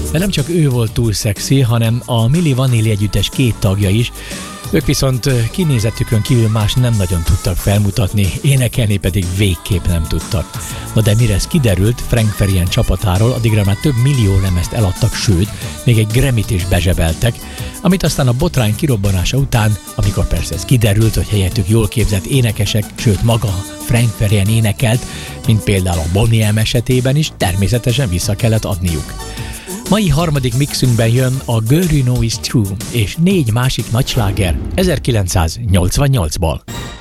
De nem csak ő volt túl szexi, hanem a Milli Vanilli együttes 2 tagja is. Ők viszont kinézetükön kívül más nem nagyon tudtak felmutatni, énekelni pedig végképp nem tudtak. Na de mire ez kiderült, Frank Farian csapatáról addigra már több millió lemezt eladtak, sőt, még egy Grammy-t is bezsebeltek, amit aztán a botrány kirobbanása után, amikor persze ez kiderült, hogy helyettük jól képzett énekesek, sőt maga Frank Farian énekelt, mint például a Boney M esetében is, természetesen vissza kellett adniuk. Mai harmadik mixünkben jön a Girl You Know Is True és 4 másik nagy sláger 1988-ból.